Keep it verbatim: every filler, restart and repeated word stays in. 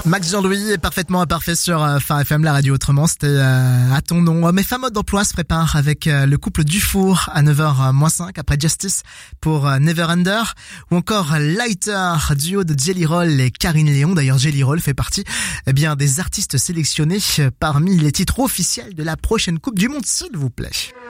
Max Jean-Louis est parfaitement imparfait sur euh, Phare F M, la radio autrement, c'était euh, à ton nom. Mes femmes d'emploi se préparent avec euh, le couple Dufour à neuf heures moins cinq, après Justice pour euh, Never Under, ou encore Lighter, duo de Jelly Roll et Karine Léon. D'ailleurs, Jelly Roll fait partie eh bien des artistes sélectionnés parmi les titres officiels de la prochaine Coupe du Monde, s'il vous plaît.